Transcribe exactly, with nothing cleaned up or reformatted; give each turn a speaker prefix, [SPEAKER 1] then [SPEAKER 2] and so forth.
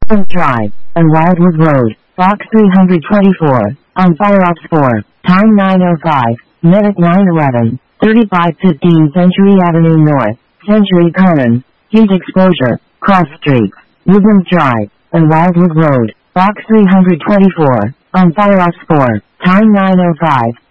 [SPEAKER 1] Woodland Drive, and Wildwood Road, Box three hundred twenty-four, on FireOps four, time nine oh five, minute nine eleven, thirty-five fifteen Century Avenue North, Century Commons, heat exposure, cross streets, Woodland Drive, and Wildwood Road, Box three hundred twenty-four, on FireOps four, time nine oh five.